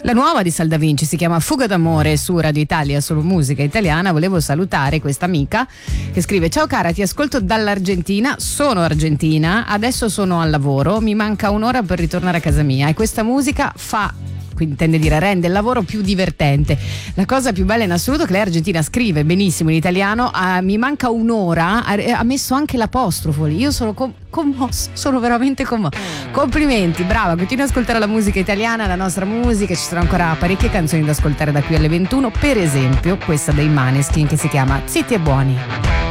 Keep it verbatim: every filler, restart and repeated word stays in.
La nuova di Sal Da Vinci si chiama Fuga d'amore su Radio Italia, solo musica italiana. Volevo salutare questa amica che scrive: ciao cara, ti ascolto dall'Argentina, sono argentina, adesso sono al lavoro, mi manca un'ora per ritornare a casa mia e questa musica fa, quindi intende dire rende il lavoro più divertente. La cosa più bella in assoluto è che lei argentina scrive benissimo in italiano, ah, mi manca un'ora, ha, ha messo anche l'apostrofo lì. Io sono com- commosso, sono veramente commosso. Complimenti, brava, continua ad ascoltare la musica italiana, la nostra musica, ci saranno ancora parecchie canzoni da ascoltare da qui alle ventuno, per esempio questa dei Maneskin che si chiama Zitti e Buoni.